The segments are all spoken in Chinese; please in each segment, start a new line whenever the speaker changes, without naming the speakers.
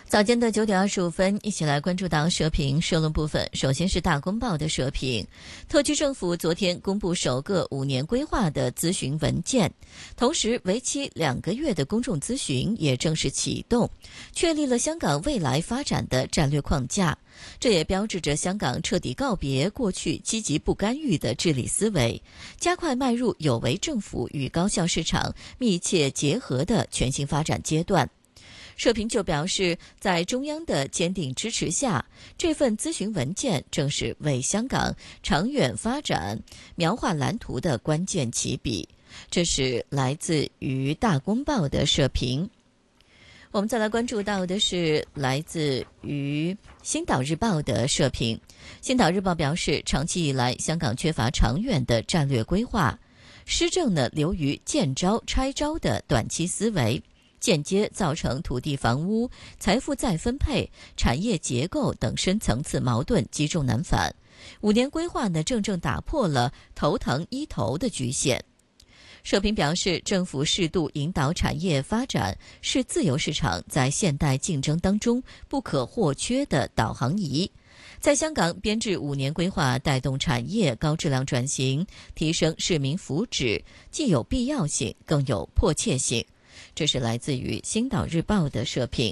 早间的9点25分，一起来关注到社评社论部分。首先是大公报的社评，特区政府昨天公布首个5年规划的咨询文件，同时为期2个月的公众咨询也正式启动，确立了香港未来发展的战略框架。这也标志着香港彻底告别过去积极不干预的治理思维，加快迈入有为政府与高效市场密切结合的全新发展阶段。社评就表示，在中央的坚定支持下，这份咨询文件正是为香港长远发展描画蓝图的关键起笔。这是来自于大公报的社评。我们再来关注到的是来自于星岛日报的社评。星岛日报表示，长期以来香港缺乏长远的战略规划，施政呢流于见招拆招的短期思维，间接造成土地房屋、财富再分配、产业结构等深层次矛盾积重难返。5年规划呢，正正打破了头疼医头的局限。社评表示，政府适度引导产业发展是自由市场在现代竞争当中不可或缺的导航仪。在香港编制5年规划，带动产业高质量转型，提升市民福祉，既有必要性，更有迫切性。这是来自于星岛日报的社评。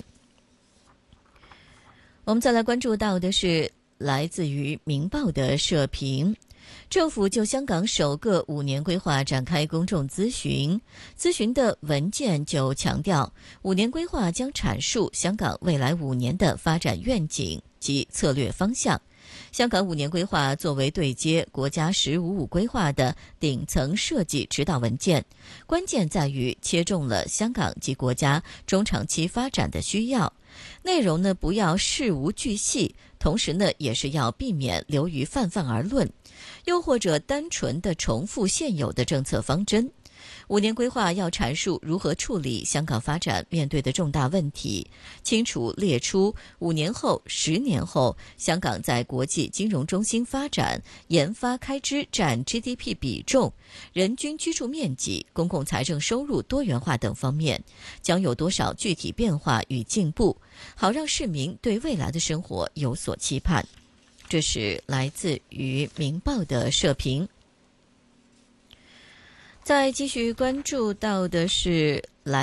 我们再来关注到的是来自于明报的社评。政府就香港首个5年规划展开公众咨询，咨询的文件就强调，5年规划将阐述香港未来5年的发展愿景及策略方向。香港5年规划作为对接国家“15+5”规划的顶层设计指导文件，关键在于切中了香港及国家中长期发展的需要。内容呢不要事无巨细，同时呢也是要避免流于泛泛而论，又或者单纯的重复现有的政策方针。5年规划要阐述如何处理香港发展面对的重大问题，清楚列出5年后、10年后香港在国际金融中心发展、研发开支占 GDP 比重、人均居住面积、公共财政收入多元化等方面将有多少具体变化与进步，好让市民对未来的生活有所期盼。这是来自于明报的社评。再继续关注到的是来